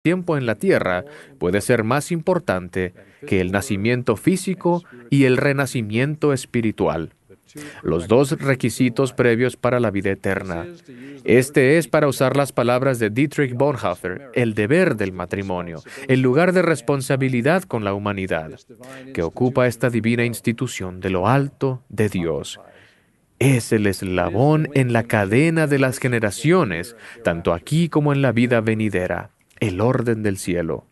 tiempo en la tierra puede ser más importante que el nacimiento físico y el renacimiento espiritual, los dos requisitos previos para la vida eterna. Este es, para usar las palabras de Dietrich Bonhoeffer, el deber del matrimonio, el lugar de responsabilidad con la humanidad, que ocupa esta divina institución de lo alto de Dios. Es el eslabón en la cadena de las generaciones, tanto aquí como en la vida venidera, el orden del cielo.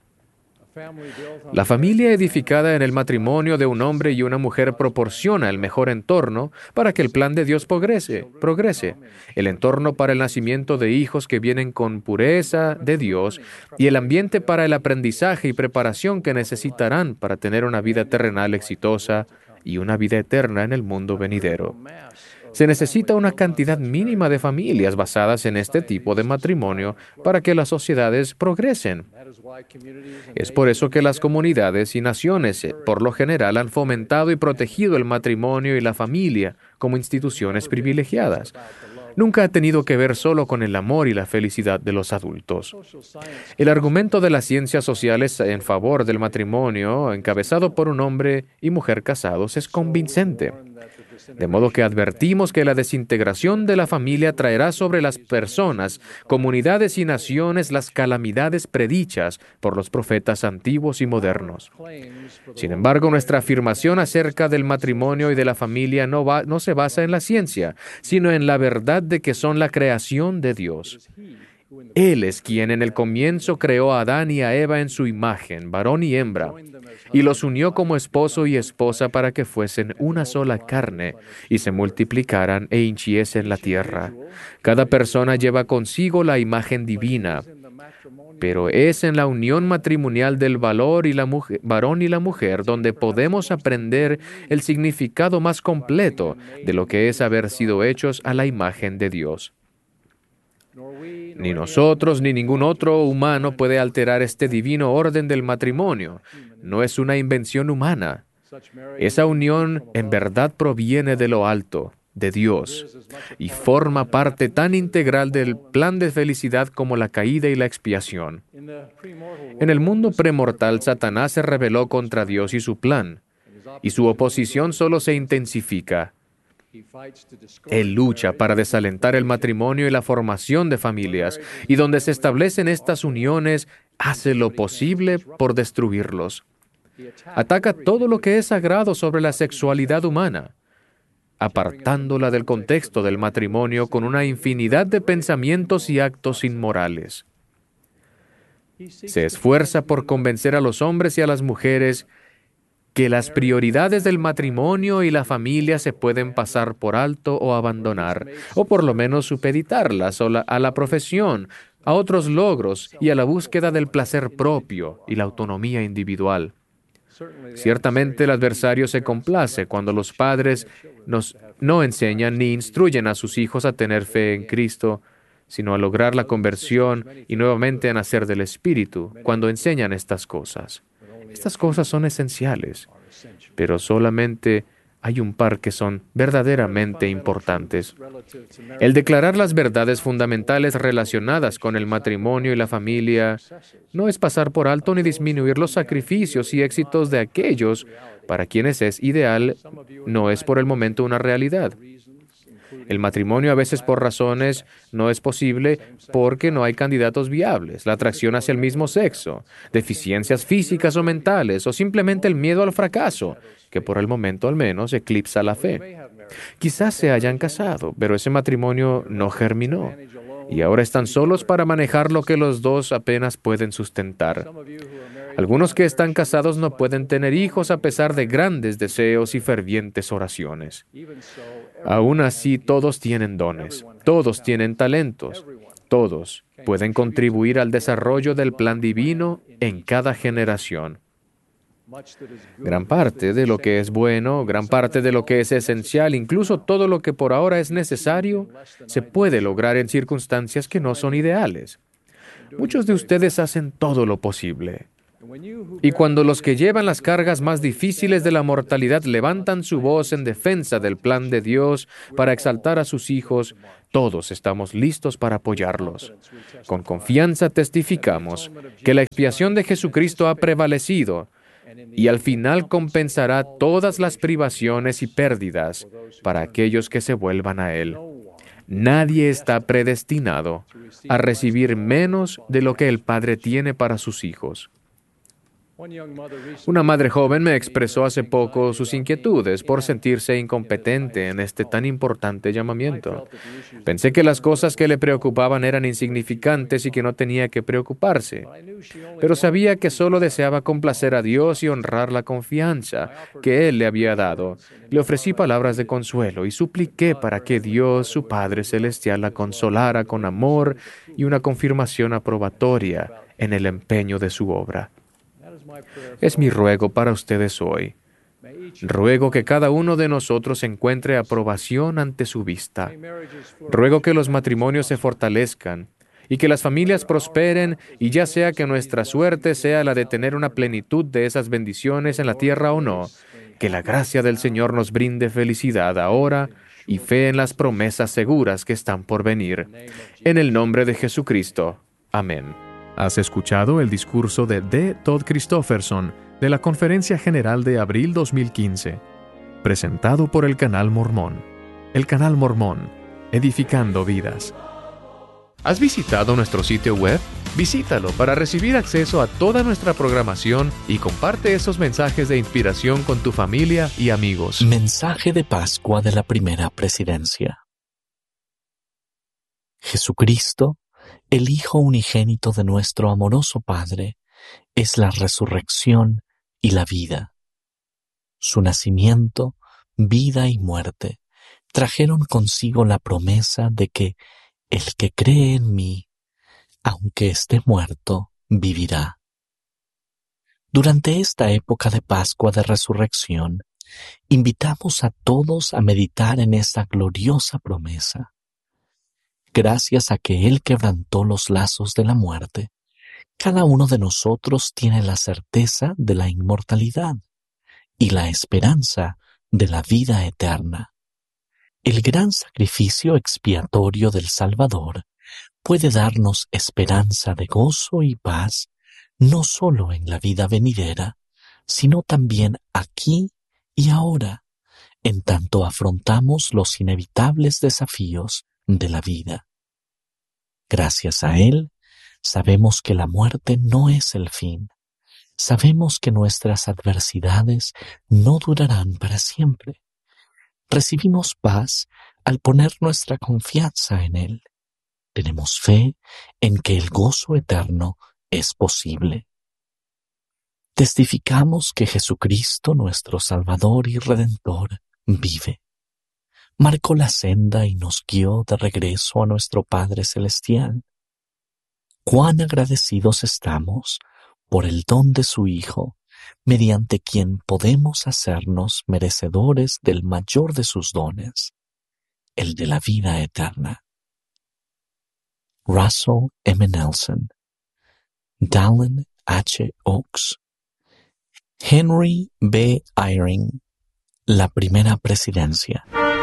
La familia edificada en el matrimonio de un hombre y una mujer proporciona el mejor entorno para que el plan de Dios progrese. El entorno para el nacimiento de hijos que vienen con pureza de Dios y el ambiente para el aprendizaje y preparación que necesitarán para tener una vida terrenal exitosa y una vida eterna en el mundo venidero. Se necesita una cantidad mínima de familias basadas en este tipo de matrimonio para que las sociedades progresen. Es por eso que las comunidades y naciones, por lo general, han fomentado y protegido el matrimonio y la familia como instituciones privilegiadas. Nunca ha tenido que ver solo con el amor y la felicidad de los adultos. El argumento de las ciencias sociales en favor del matrimonio, encabezado por un hombre y mujer casados, es convincente. De modo que advertimos que la desintegración de la familia traerá sobre las personas, comunidades y naciones las calamidades predichas por los profetas antiguos y modernos. Sin embargo, nuestra afirmación acerca del matrimonio y de la familia no se basa en la ciencia, sino en la verdad de que son la creación de Dios. Él es quien en el comienzo creó a Adán y a Eva en su imagen, varón y hembra, y los unió como esposo y esposa para que fuesen una sola carne y se multiplicaran e hinchiesen la tierra. Cada persona lleva consigo la imagen divina, pero es en la unión matrimonial del varón y la mujer donde podemos aprender el significado más completo de lo que es haber sido hechos a la imagen de Dios. Ni nosotros ni ningún otro humano puede alterar este divino orden del matrimonio. No es una invención humana. Esa unión en verdad proviene de lo alto, de Dios, y forma parte tan integral del plan de felicidad como la caída y la expiación. En el mundo premortal, Satanás se rebeló contra Dios y su plan, y su oposición solo se intensifica. Él lucha para desalentar el matrimonio y la formación de familias, y donde se establecen estas uniones, hace lo posible por destruirlos. Ataca todo lo que es sagrado sobre la sexualidad humana, apartándola del contexto del matrimonio con una infinidad de pensamientos y actos inmorales. Se esfuerza por convencer a los hombres y a las mujeres que las prioridades del matrimonio y la familia se pueden pasar por alto o abandonar, o por lo menos supeditarlas a la profesión, a otros logros y a la búsqueda del placer propio y la autonomía individual. Ciertamente el adversario se complace cuando los padres no enseñan ni instruyen a sus hijos a tener fe en Cristo, sino a lograr la conversión y nuevamente a nacer del Espíritu, cuando enseñan estas cosas. Estas cosas son esenciales, pero solamente hay un par que son verdaderamente importantes. El declarar las verdades fundamentales relacionadas con el matrimonio y la familia no es pasar por alto ni disminuir los sacrificios y éxitos de aquellos para quienes es ideal, no es por el momento una realidad. El matrimonio a veces por razones no es posible porque no hay candidatos viables, la atracción hacia el mismo sexo, deficiencias físicas o mentales, o simplemente el miedo al fracaso, que por el momento al menos eclipsa la fe. Quizás se hayan casado, pero ese matrimonio no germinó, y ahora están solos para manejar lo que los dos apenas pueden sustentar. Algunos que están casados no pueden tener hijos a pesar de grandes deseos y fervientes oraciones. Aún así, todos tienen dones, todos tienen talentos, todos pueden contribuir al desarrollo del plan divino en cada generación. Gran parte de lo que es bueno, gran parte de lo que es esencial, incluso todo lo que por ahora es necesario, se puede lograr en circunstancias que no son ideales. Muchos de ustedes hacen todo lo posible. Y cuando los que llevan las cargas más difíciles de la mortalidad levantan su voz en defensa del plan de Dios para exaltar a sus hijos, todos estamos listos para apoyarlos. Con confianza testificamos que la expiación de Jesucristo ha prevalecido y al final compensará todas las privaciones y pérdidas para aquellos que se vuelvan a Él. Nadie está predestinado a recibir menos de lo que el Padre tiene para sus hijos. Una madre joven me expresó hace poco sus inquietudes por sentirse incompetente en este tan importante llamamiento. Pensé que las cosas que le preocupaban eran insignificantes y que no tenía que preocuparse, pero sabía que solo deseaba complacer a Dios y honrar la confianza que Él le había dado. Le ofrecí palabras de consuelo y supliqué para que Dios, su Padre Celestial, la consolara con amor y una confirmación aprobatoria en el empeño de su obra. Es mi ruego para ustedes hoy. Ruego que cada uno de nosotros encuentre aprobación ante su vista. Ruego que los matrimonios se fortalezcan y que las familias prosperen, y ya sea que nuestra suerte sea la de tener una plenitud de esas bendiciones en la tierra o no, que la gracia del Señor nos brinde felicidad ahora y fe en las promesas seguras que están por venir. En el nombre de Jesucristo. Amén. Has escuchado el discurso de D. Todd Christofferson de la Conferencia General de abril 2015, presentado por el Canal Mormón. El Canal Mormón, edificando vidas. ¿Has visitado nuestro sitio web? Visítalo para recibir acceso a toda nuestra programación y comparte esos mensajes de inspiración con tu familia y amigos. Mensaje de Pascua de la Primera Presidencia. Jesucristo, el Hijo unigénito de nuestro amoroso Padre, es la resurrección y la vida. Su nacimiento, vida y muerte trajeron consigo la promesa de que el que cree en mí, aunque esté muerto, vivirá. Durante esta época de Pascua de Resurrección, invitamos a todos a meditar en esta gloriosa promesa. Gracias a que Él quebrantó los lazos de la muerte, cada uno de nosotros tiene la certeza de la inmortalidad y la esperanza de la vida eterna. El gran sacrificio expiatorio del Salvador puede darnos esperanza de gozo y paz, no solo en la vida venidera, sino también aquí y ahora, en tanto afrontamos los inevitables desafíos de la vida. Gracias a Él, sabemos que la muerte no es el fin. Sabemos que nuestras adversidades no durarán para siempre. Recibimos paz al poner nuestra confianza en Él. Tenemos fe en que el gozo eterno es posible. Testificamos que Jesucristo, nuestro Salvador y Redentor, vive. Marcó la senda y nos guió de regreso a nuestro Padre Celestial. Cuán agradecidos estamos por el don de su Hijo, mediante quien podemos hacernos merecedores del mayor de sus dones, el de la vida eterna. Russell M. Nelson, Dallin H. Oaks, Henry B. Eyring, la Primera Presidencia.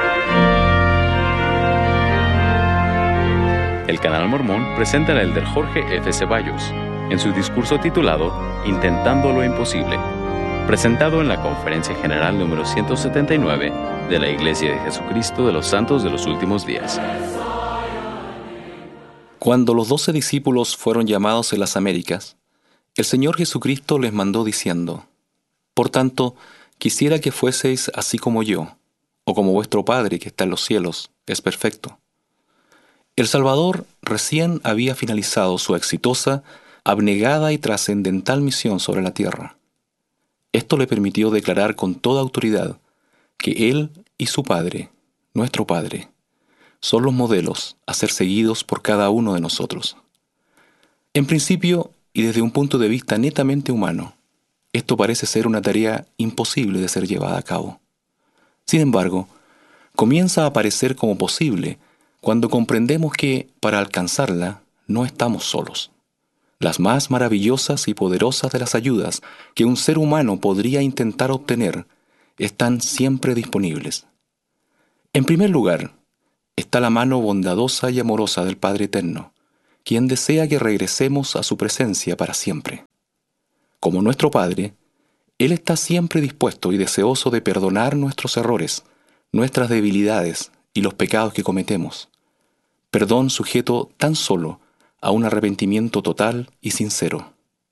El Canal Mormón presenta al elder Jorge F. Ceballos en su discurso titulado Intentando lo Imposible, presentado en la Conferencia General número 179 de la Iglesia de Jesucristo de los Santos de los Últimos Días. Cuando los 12 discípulos fueron llamados en las Américas, el Señor Jesucristo les mandó diciendo: Por tanto, quisiera que fueseis así como yo, o como vuestro Padre que está en los cielos, es perfecto. El Salvador recién había finalizado su exitosa, abnegada y trascendental misión sobre la tierra. Esto le permitió declarar con toda autoridad que Él y su Padre, nuestro Padre, son los modelos a ser seguidos por cada uno de nosotros. En principio, y desde un punto de vista netamente humano, esto parece ser una tarea imposible de ser llevada a cabo. Sin embargo, comienza a aparecer como posible cuando comprendemos que, para alcanzarla, no estamos solos. las más maravillosas y poderosas de las ayudas que un ser humano podría intentar obtener, están siempre disponibles. En primer lugar, está la mano bondadosa y amorosa del Padre Eterno, quien desea que regresemos a su presencia para siempre. Como nuestro Padre, Él está siempre dispuesto y deseoso de perdonar nuestros errores, nuestras debilidades y los pecados que cometemos. Perdón sujeto tan solo a un arrepentimiento total y sincero.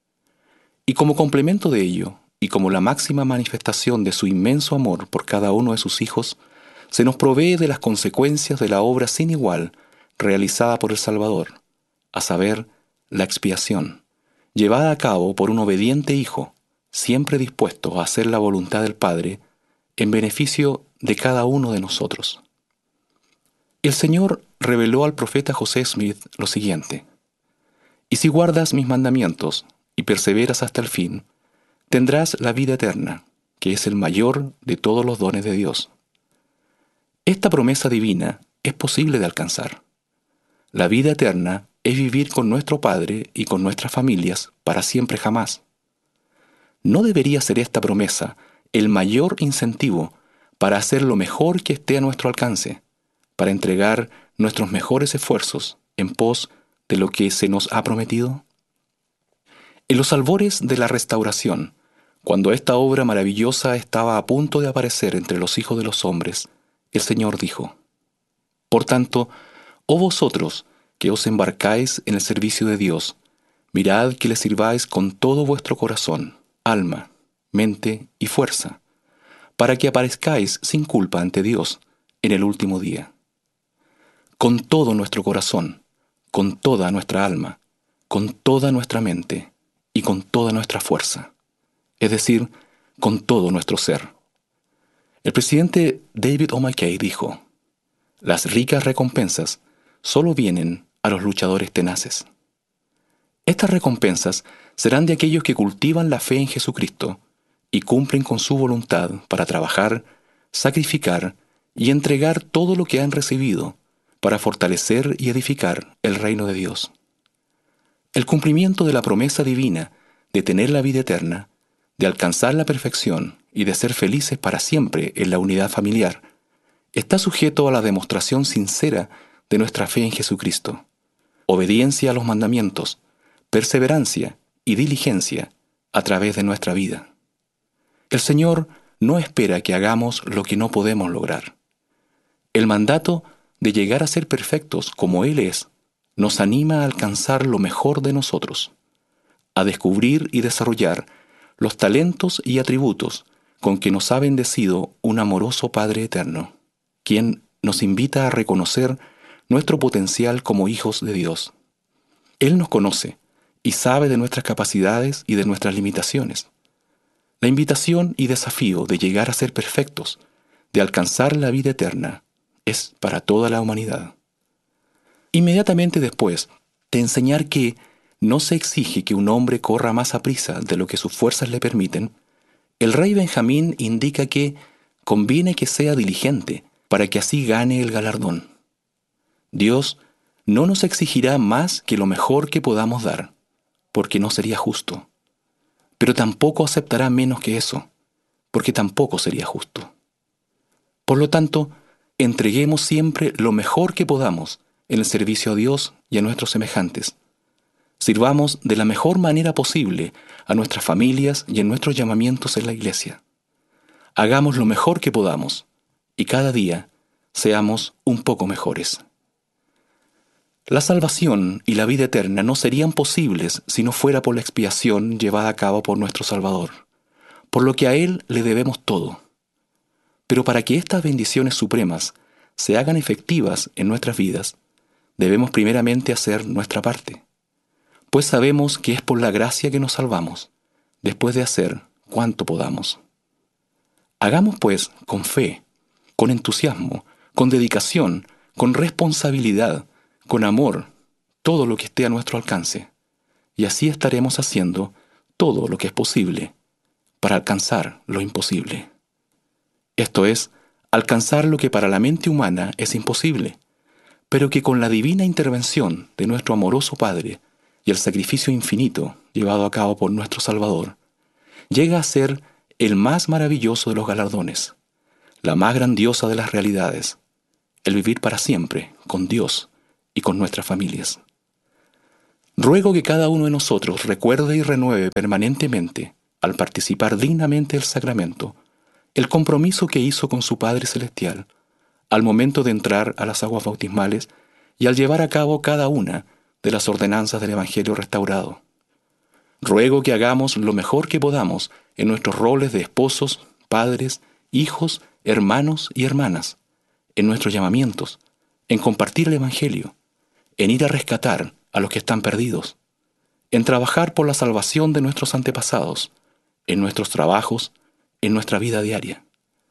Y como complemento de ello, y como la máxima manifestación de su inmenso amor por cada uno de sus hijos, se nos provee de las consecuencias de la obra sin igual realizada por el Salvador, a saber, la expiación, llevada a cabo por un obediente Hijo, siempre dispuesto a hacer la voluntad del Padre en beneficio de cada uno de nosotros. El Señor reveló al profeta José Smith lo siguiente: «Y si guardas mis mandamientos y perseveras hasta el fin, tendrás la vida eterna, que es el mayor de todos los dones de Dios». Esta promesa divina es posible de alcanzar. La vida eterna es vivir con nuestro Padre y con nuestras familias para siempre jamás. ¿No debería ser esta promesa el mayor incentivo para hacer lo mejor que esté a nuestro alcance, para entregar nuestros mejores esfuerzos en pos de lo que se nos ha prometido? En los albores de la restauración, cuando esta obra maravillosa estaba a punto de aparecer entre los hijos de los hombres, el Señor dijo: «Por tanto, oh vosotros que os embarcáis en el servicio de Dios, mirad que le sirváis con todo vuestro corazón, alma, mente y fuerza, para que aparezcáis sin culpa ante Dios en el último día. Con todo nuestro corazón, con toda nuestra alma, con toda nuestra mente y con toda nuestra fuerza, es decir, con todo nuestro ser». El presidente David O. McKay dijo: «Las ricas recompensas solo vienen a los luchadores tenaces». Estas recompensas serán de aquellos que cultivan la fe en Jesucristo y cumplen con su voluntad para trabajar, sacrificar y entregar todo lo que han recibido para fortalecer y edificar el reino de Dios. El cumplimiento de la promesa divina de tener la vida eterna, de alcanzar la perfección y de ser felices para siempre en la unidad familiar, está sujeto a la demostración sincera de nuestra fe en Jesucristo, obediencia a los mandamientos, perseverancia y diligencia a través de nuestra vida. El Señor no espera que hagamos lo que no podemos lograr. El mandato de llegar a ser perfectos como Él es nos anima a alcanzar lo mejor de nosotros, a descubrir y desarrollar los talentos y atributos con que nos ha bendecido un amoroso Padre eterno, quien nos invita a reconocer nuestro potencial como hijos de Dios. Él nos conoce y sabe de nuestras capacidades y de nuestras limitaciones. La invitación y desafío de llegar a ser perfectos, de alcanzar la vida eterna, es para toda la humanidad. Inmediatamente después de enseñar que no se exige que un hombre corra más aprisa de lo que sus fuerzas le permiten, el rey Benjamín indica que conviene que sea diligente para que así gane el galardón. Dios no nos exigirá más que lo mejor que podamos dar, porque no sería justo, pero tampoco aceptará menos que eso, porque tampoco sería justo. Por lo tanto, entreguemos siempre lo mejor que podamos en el servicio a Dios y a nuestros semejantes. Sirvamos de la mejor manera posible a nuestras familias y en nuestros llamamientos en la iglesia. Hagamos lo mejor que podamos y cada día seamos un poco mejores. La salvación y la vida eterna no serían posibles si no fuera por la expiación llevada a cabo por nuestro Salvador, por lo que a Él le debemos todo. Pero para que estas bendiciones supremas se hagan efectivas en nuestras vidas, debemos primeramente hacer nuestra parte, pues sabemos que es por la gracia que nos salvamos, después de hacer cuanto podamos. Hagamos pues con fe, con entusiasmo, con dedicación, con responsabilidad, con amor, todo lo que esté a nuestro alcance, y así estaremos haciendo todo lo que es posible para alcanzar lo imposible. Esto es, alcanzar lo que para la mente humana es imposible, pero que con la divina intervención de nuestro amoroso Padre y el sacrificio infinito llevado a cabo por nuestro Salvador, llega a ser el más maravilloso de los galardones, la más grandiosa de las realidades, el vivir para siempre con Dios y con nuestras familias. Ruego que cada uno de nosotros recuerde y renueve permanentemente, al participar dignamente del sacramento, el compromiso que hizo con su Padre Celestial al momento de entrar a las aguas bautismales y al llevar a cabo cada una de las ordenanzas del Evangelio restaurado. Ruego que hagamos lo mejor que podamos en nuestros roles de esposos, padres, hijos, hermanos y hermanas, en nuestros llamamientos, en compartir el Evangelio, en ir a rescatar a los que están perdidos, en trabajar por la salvación de nuestros antepasados, en nuestros trabajos, en nuestra vida diaria.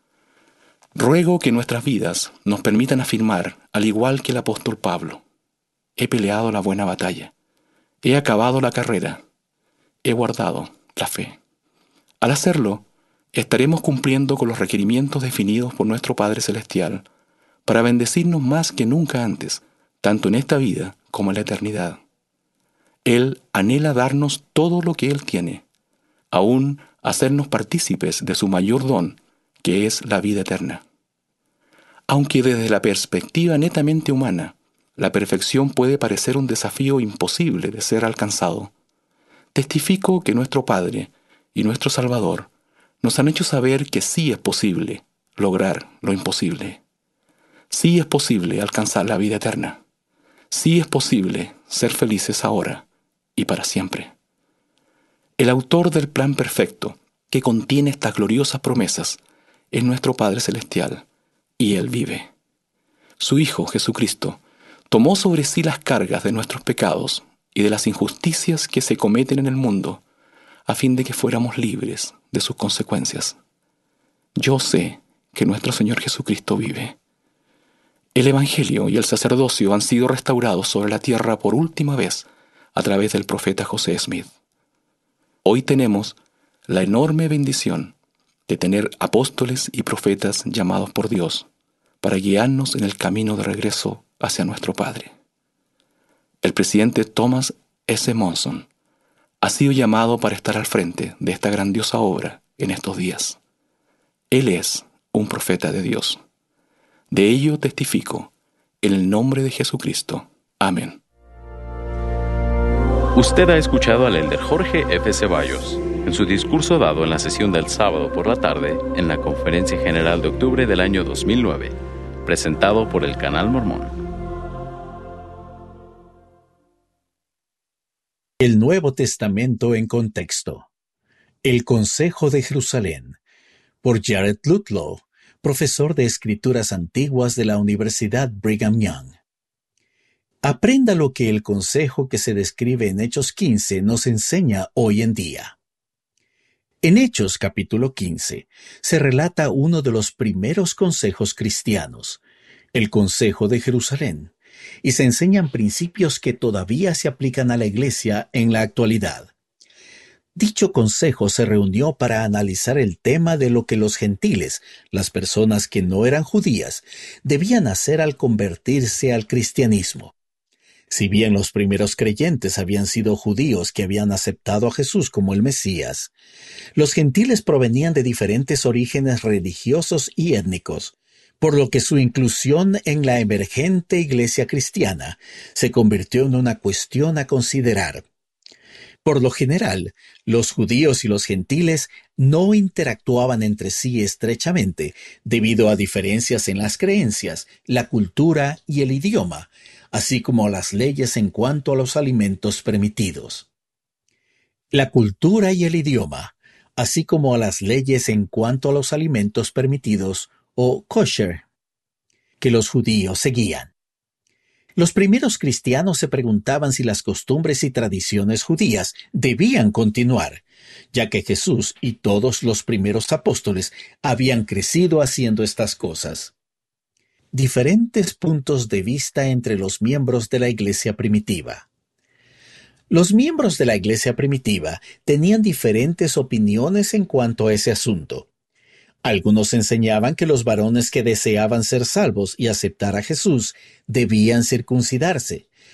Ruego que nuestras vidas nos permitan afirmar, al igual que el apóstol Pablo: he peleado la buena batalla, he acabado la carrera, he guardado la fe. Al hacerlo, estaremos cumpliendo con los requerimientos definidos por nuestro Padre Celestial para bendecirnos más que nunca antes, tanto en esta vida como en la eternidad. Él anhela darnos todo lo que Él tiene, aún hacernos partícipes de su mayor don, que es la vida eterna. Aunque desde la perspectiva netamente humana, la perfección puede parecer un desafío imposible de ser alcanzado, testifico que nuestro Padre y nuestro Salvador nos han hecho saber que sí es posible lograr lo imposible. Sí es posible alcanzar la vida eterna. Sí es posible ser felices ahora y para siempre. El autor del plan perfecto que contiene estas gloriosas promesas es nuestro Padre Celestial, y Él vive. Su Hijo, Jesucristo, tomó sobre sí las cargas de nuestros pecados y de las injusticias que se cometen en el mundo, a fin de que fuéramos libres de sus consecuencias. Yo sé que nuestro Señor Jesucristo vive. El Evangelio y el sacerdocio han sido restaurados sobre la tierra por última vez a través del profeta José Smith. Hoy tenemos la enorme bendición de tener apóstoles y profetas llamados por Dios para guiarnos en el camino de regreso hacia nuestro Padre. El presidente Thomas S. Monson ha sido llamado para estar al frente de esta grandiosa obra en estos días. Él es un profeta de Dios. De ello testifico, en el nombre de Jesucristo. Amén. Usted ha escuchado al elder Jorge F. Ceballos en su discurso dado en la sesión del sábado por la tarde en la Conferencia General de octubre del año 2009, presentado por el Canal Mormón. El Nuevo Testamento en contexto. El Consejo de Jerusalén, por Jared Ludlow, profesor de Escrituras Antiguas de la Universidad Brigham Young. Aprenda lo que el consejo que se describe en Hechos 15 nos enseña hoy en día. En Hechos capítulo 15 se relata uno de los primeros consejos cristianos, el Consejo de Jerusalén, y se enseñan principios que todavía se aplican a la Iglesia en la actualidad. Dicho consejo se reunió para analizar el tema de lo que los gentiles, las personas que no eran judías, debían hacer al convertirse al cristianismo. Si bien los primeros creyentes habían sido judíos que habían aceptado a Jesús como el Mesías, los gentiles provenían de diferentes orígenes religiosos y étnicos, por lo que su inclusión en la emergente iglesia cristiana se convirtió en una cuestión a considerar. Por lo general, los judíos y los gentiles no interactuaban entre sí estrechamente debido a diferencias en las creencias, la cultura y el idioma, así como las leyes en cuanto a los alimentos permitidos. La cultura y el idioma, así como a las leyes en cuanto a los alimentos permitidos o kosher, que los judíos seguían. Los primeros cristianos se preguntaban si las costumbres y tradiciones judías debían continuar, ya que Jesús y todos los primeros apóstoles habían crecido haciendo estas cosas. Diferentes puntos de vista entre los miembros de la iglesia primitiva. Los miembros de la iglesia primitiva tenían diferentes opiniones en cuanto a ese asunto. Algunos enseñaban que los varones que deseaban ser salvos y aceptar a Jesús debían circuncidarse,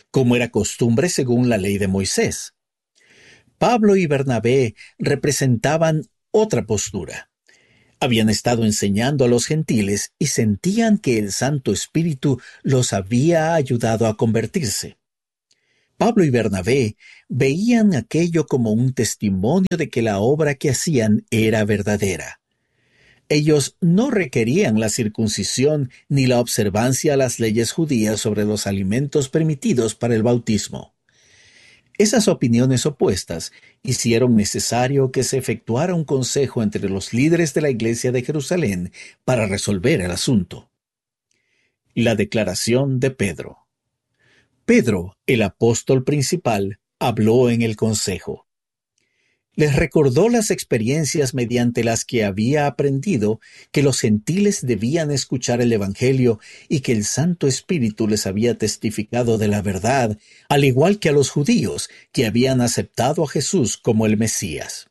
como era costumbre según la ley de Moisés. Pablo y Bernabé representaban otra postura. Habían estado enseñando a los gentiles y sentían que el Santo Espíritu los había ayudado a convertirse. Pablo y Bernabé veían aquello como un testimonio de que la obra que hacían era verdadera. Ellos no requerían la circuncisión ni la observancia a las leyes judías sobre los alimentos permitidos para el bautismo. Esas opiniones opuestas hicieron necesario que se efectuara un consejo entre los líderes de la Iglesia de Jerusalén para resolver el asunto. La declaración de Pedro. Pedro, el apóstol principal, habló en el consejo. Les recordó las experiencias mediante las que había aprendido que los gentiles debían escuchar el Evangelio y que el Santo Espíritu les había testificado de la verdad, al igual que a los judíos que habían aceptado a Jesús como el Mesías.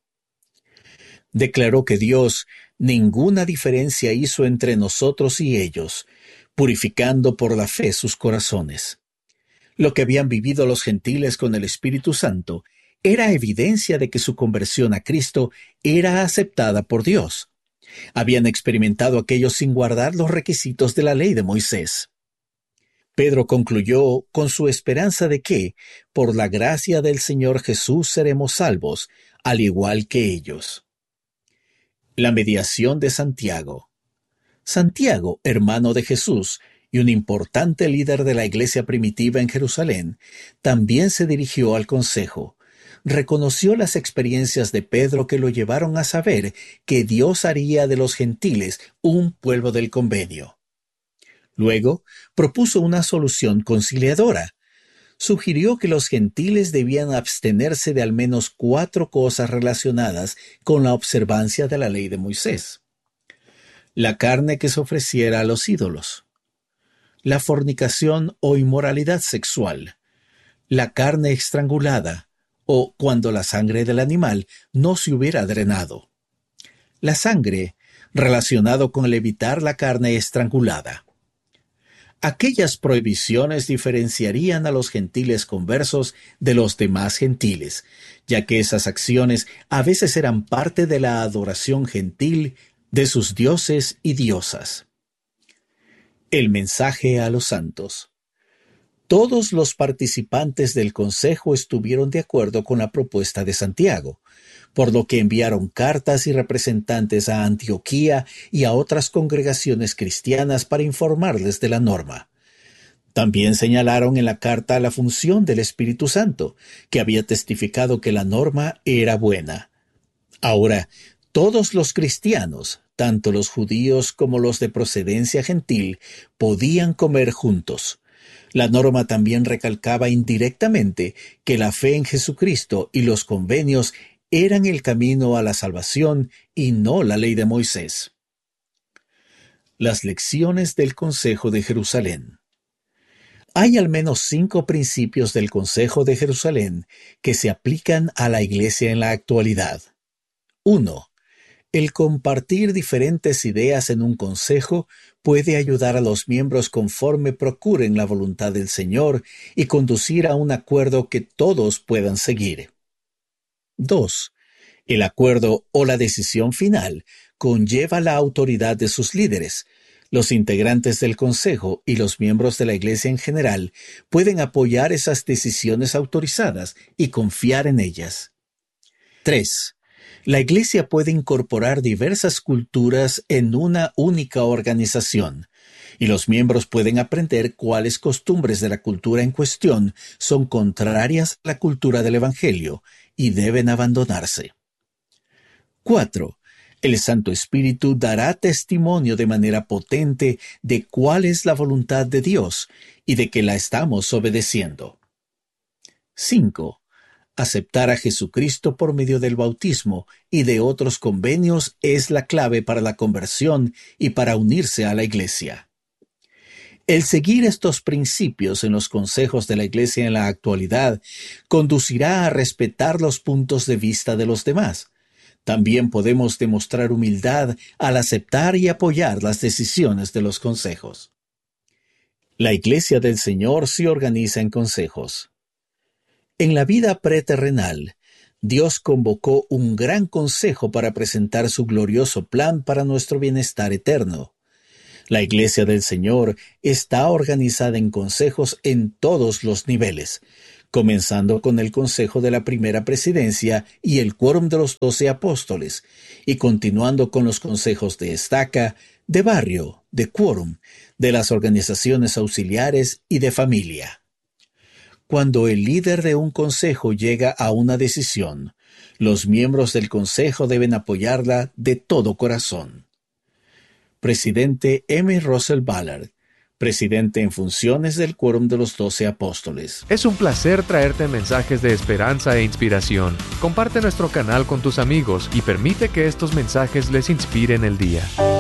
Declaró que Dios ninguna diferencia hizo entre nosotros y ellos, purificando por la fe sus corazones. Lo que habían vivido los gentiles con el Espíritu Santo era evidencia de que su conversión a Cristo era aceptada por Dios. Habían experimentado aquello sin guardar los requisitos de la ley de Moisés. Pedro concluyó con su esperanza de que, por la gracia del Señor Jesús, seremos salvos, al igual que ellos. La mediación de Santiago. Santiago, hermano de Jesús, y un importante líder de la iglesia primitiva en Jerusalén, también se dirigió al consejo. Reconoció las experiencias de Pedro que lo llevaron a saber que Dios haría de los gentiles un pueblo del convenio. Luego, propuso una solución conciliadora. Sugirió que los gentiles debían abstenerse de al menos 4 cosas relacionadas con la observancia de la ley de Moisés. La carne que se ofreciera a los ídolos, la fornicación o inmoralidad sexual, la carne estrangulada, o cuando la sangre del animal no se hubiera drenado. La sangre, relacionado con el evitar la carne estrangulada. Aquellas prohibiciones diferenciarían a los gentiles conversos de los demás gentiles, ya que esas acciones a veces eran parte de la adoración gentil de sus dioses y diosas. El mensaje a los santos. Todos los participantes del consejo estuvieron de acuerdo con la propuesta de Santiago, por lo que enviaron cartas y representantes a Antioquía y a otras congregaciones cristianas para informarles de la norma. También señalaron en la carta la función del Espíritu Santo, que había testificado que la norma era buena. Ahora, todos los cristianos, tanto los judíos como los de procedencia gentil, podían comer juntos. La norma también recalcaba indirectamente que la fe en Jesucristo y los convenios eran el camino a la salvación y no la ley de Moisés. Las lecciones del Consejo de Jerusalén. Hay al menos 5 principios del Consejo de Jerusalén que se aplican a la Iglesia en la actualidad. 1. El compartir diferentes ideas en un consejo puede ayudar a los miembros conforme procuren la voluntad del Señor y conducir a un acuerdo que todos puedan seguir. 2. El acuerdo o la decisión final conlleva la autoridad de sus líderes. Los integrantes del consejo y los miembros de la iglesia en general pueden apoyar esas decisiones autorizadas y confiar en ellas. 3. La iglesia puede incorporar diversas culturas en una única organización, y los miembros pueden aprender cuáles costumbres de la cultura en cuestión son contrarias a la cultura del Evangelio y deben abandonarse. 4. El Santo Espíritu dará testimonio de manera potente de cuál es la voluntad de Dios y de que la estamos obedeciendo. 5. Aceptar a Jesucristo por medio del bautismo y de otros convenios es la clave para la conversión y para unirse a la Iglesia. El seguir estos principios en los consejos de la Iglesia en la actualidad conducirá a respetar los puntos de vista de los demás. También podemos demostrar humildad al aceptar y apoyar las decisiones de los consejos. La Iglesia del Señor se organiza en consejos. En la vida preterrenal, Dios convocó un gran consejo para presentar su glorioso plan para nuestro bienestar eterno. La Iglesia del Señor está organizada en consejos en todos los niveles, comenzando con el Consejo de la Primera Presidencia y el Quórum de los 12 Apóstoles, y continuando con los consejos de estaca, de barrio, de quórum, de las organizaciones auxiliares y de familia. Cuando el líder de un consejo llega a una decisión, los miembros del consejo deben apoyarla de todo corazón. Presidente M. Russell Ballard, presidente en funciones del Quórum de los 12 Apóstoles. Es un placer traerte mensajes de esperanza e inspiración. Comparte nuestro canal con tus amigos y permite que estos mensajes les inspiren el día.